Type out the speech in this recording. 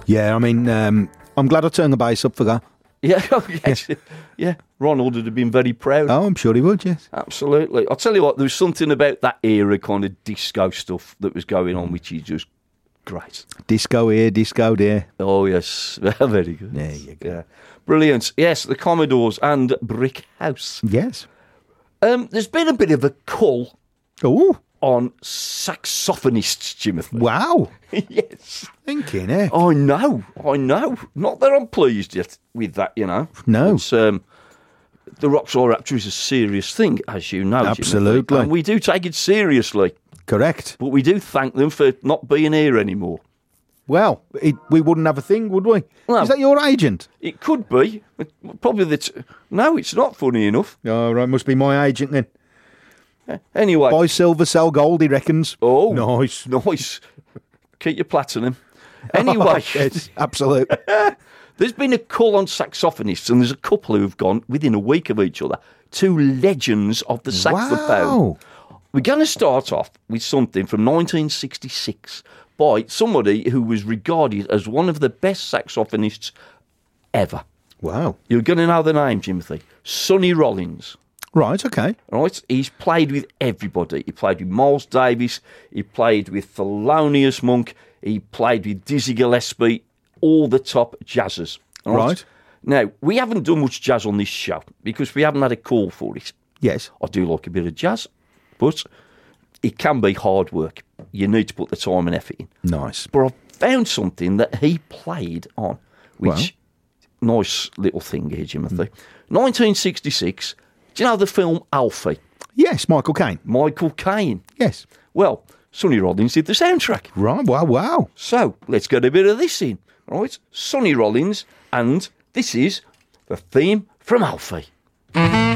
Yeah, I mean, I'm glad I turned the bass up for that. Yeah, oh, yes. Yeah. Ronald would have been very proud. Oh, I'm sure he would, yes. Absolutely. I'll tell you what, there was something about that era kind of disco stuff that was going on, which is just great. Disco here, disco there. Oh, yes. Very good. There you go. Yeah. Brilliant. Yes, the Commodores and Brick House. Yes. There's been a bit of a cull Oh, on saxophonists, Jimothy. wow. Yes. Thinking, eh? I know. Not that I'm pleased yet with that, you know. No. It's, the Rockstar Rapture is a serious thing, as you know. Absolutely. Jimothy. And we do take it seriously. Correct. But we do thank them for not being here anymore. Well, we wouldn't have a thing, would we? No. Is that your agent? It could be. Probably no, it's not, funny enough. Oh, right, must be my agent then. Anyway. Buy silver, sell gold, he reckons. Oh, nice. Nice. Keep your platinum. Anyway. Yes, absolutely. There's been a call on saxophonists, and there's a couple who have gone, within a week of each other, to legends of the saxophone. Wow. We're going to start off with something from 1966 by somebody who was regarded as one of the best saxophonists ever. Wow. You're going to know the name, Jimothy. Sonny Rollins. Right, okay. Right? He's played with everybody. He played with Miles Davis. He played with Thelonious Monk. He played with Dizzy Gillespie. All the top jazzers. Right. Now, we haven't done much jazz on this show because we haven't had a call for it. Yes. I do like a bit of jazz, but it can be hard work. You need to put the time and effort in. Nice. But I found something that he played on, which, nice little thing here, Jimothy. 1966, do you know the film Alfie? Yes, Michael Caine. Michael Caine. Yes. Well, Sonny Rollins did the soundtrack. Right, wow. So, let's get a bit of this in. Right? Sonny Rollins, and this is the theme from Alfie.